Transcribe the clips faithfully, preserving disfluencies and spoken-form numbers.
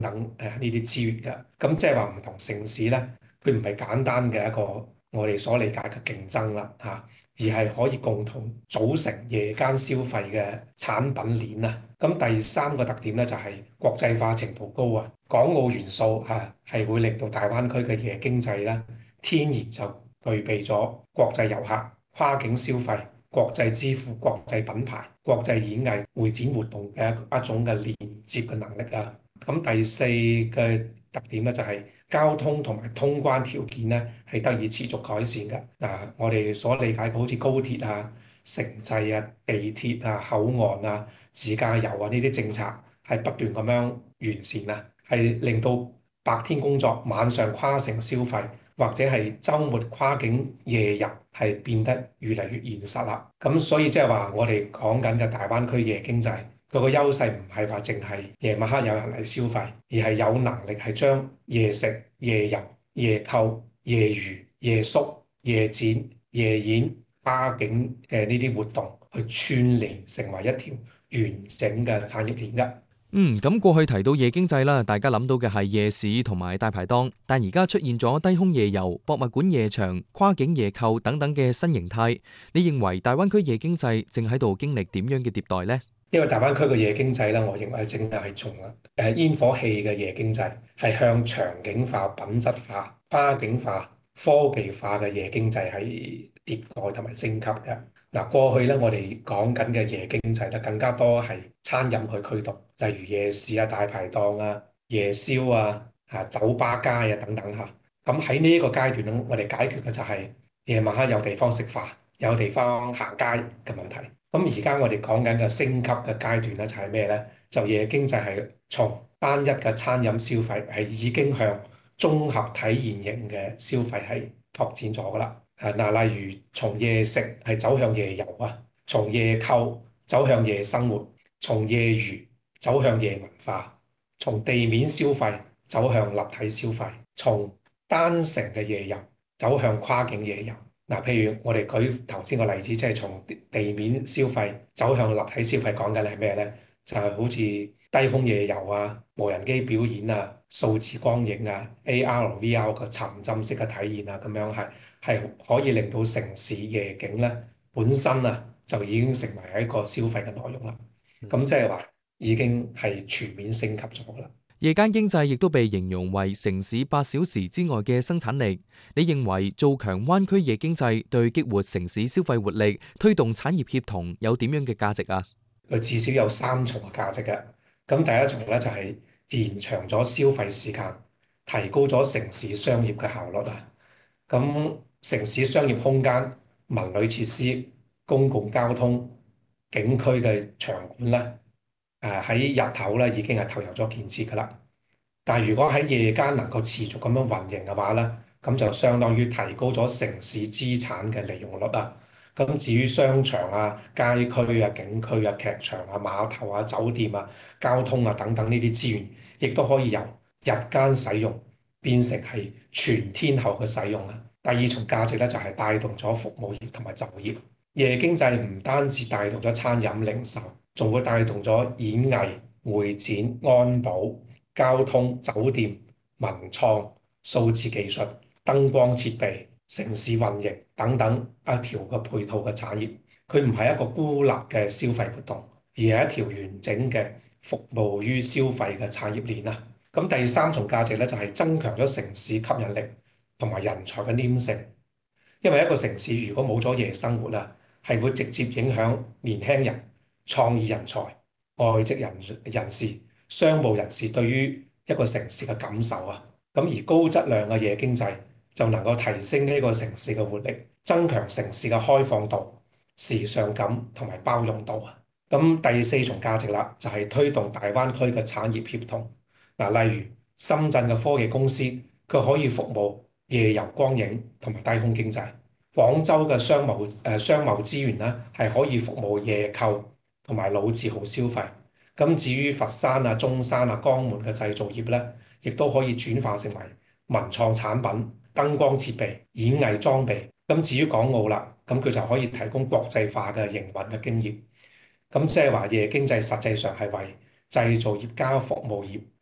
等誒呢啲資源嘅。咁即係話唔同城市咧，佢唔係簡單嘅一個我哋所理解嘅競爭啦嚇，而係可以共同組成夜間消費嘅產品鏈啊。咁第三個特點咧就係國際化程度高啊，港澳元素嚇係會令到大灣區嘅夜經濟咧天然就具備咗國際遊客、跨境消費、國際支付、國際品牌、國際演藝會展活動嘅一一種嘅連接嘅能力啊。咁第四嘅特點咧就係交通同埋通關條件咧係得以持續改善嘅。嗱，我哋所理解嘅好似高鐵啊、城際啊、地鐵啊、口岸啊、自駕遊啊呢啲政策係不斷咁樣完善啊，係令到白天工作、晚上跨城消費或者係週末跨境夜遊係變得越嚟越現實啦。咁所以即係話我哋講緊嘅大灣區夜經濟，佢個優勢唔係話淨係夜晚黑有人嚟消費，而係有能力係將夜食、夜遊、夜購、夜娛、夜宿、夜展、夜演、跨境嘅呢啲活動去串聯成為一條完整嘅產業鏈嘅。 嗯，咁過去提到夜經濟啦，大家諗到嘅係夜市同埋大排檔，但而家出現咗低空夜遊、博物館夜場、跨境夜購等等嘅新形態。你認為大灣區夜經濟正喺度經歷點樣嘅迭代呢？ 因為大灣區嘅夜經濟咧，我認為正係從誒煙火氣嘅夜經濟係向場景化、品質化、跨境化、科技化嘅夜經濟係迭代同埋升級嘅。嗱，過去咧我哋講緊嘅夜經濟咧，更加多係餐飲去驅動，例如夜市啊、大排檔啊、夜宵啊、啊酒吧街啊等等嚇。咁喺呢一個階段咧，我哋解決嘅就係夜晚黑有地方食飯、有地方行街嘅問題。咁而家我哋講緊嘅升級嘅階段咧，就係咩咧？就夜經濟係從單一嘅餐飲消費係已經向綜合體驗型嘅消費係拓展咗噶啦。誒嗱，例如從夜食係走向夜遊啊，從夜購走向夜生活，從夜娛走向夜文化，從地面消費走向立體消費，從單城嘅夜遊走向跨境夜遊。嗱，譬如我哋舉頭先個例子，即係從地面消費走向立體消費，講緊係咩咧？就係好似低空夜遊啊、無人機表演啊、數字光影啊、A R、V R 嘅沉浸式嘅體驗啊，咁樣係係可以令到城市夜景咧本身啊就已經成為一個消費嘅內容啦。咁即係話已經係全面升級咗㗎啦。 夜間經濟亦都被形容為城市八小時之外嘅生產力。你認為做強灣區夜經濟對激活城市消費活力、推動產業協同有點樣嘅價值啊？ 佢至少有三重嘅價值嘅。咁第一重咧就係延長咗消費時間，提高咗城市商業嘅效率啊。咁城市商業空間、文旅設施、公共交通、景區嘅場館咧，誒喺日頭咧已經係投入咗建設㗎啦。但係如果喺夜間能夠持續咁樣運營嘅話咧，咁就相當於提高咗城市資產嘅利用率啊。咁至於商場啊、街區啊、景區啊、劇場啊、碼頭啊、酒店啊、交通啊等等呢啲資源，亦都可以由日間使用變成係全天候嘅使用啊。第二重價值咧就係帶動咗服務業同埋就業。夜經濟唔單止帶動咗餐飲零售，仲會帶動咗演藝、會展、安保、交通、酒店、文創、數字技術、燈光設備、城市運營等等一條嘅配套嘅產業。佢唔係一個孤立嘅消費活動，而係一條完整嘅服務於消費嘅產業鏈啊。咁第三重價值咧就係增強咗城市吸引力同埋人才嘅黏性。因為一個城市如果冇咗夜生活啊，係會直接影響年輕人、創意人才、外籍人人士、商務人士對於一個城市嘅感受啊。咁而高質量嘅夜經濟就能夠提升呢個城市嘅活力，增強城市嘅開放度、時尚感同埋包容度啊。咁第四重價值啦，就係推動大灣區嘅產業協同。嗱，例如深圳嘅科技公司，佢可以服務夜遊光影同埋低空經濟。廣州嘅商貿誒、呃、商貿資源咧，係可以服務夜購同埋老字號消費。咁至於佛山啊、中山啊、江門嘅製造業咧，亦都可以轉化成為文創產品、燈光設備、演藝裝備。咁至於港澳啦，咁佢就可以提供國際化嘅營運嘅經驗。咁即係話夜經濟實際上係為製造業加服務業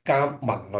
加文旅。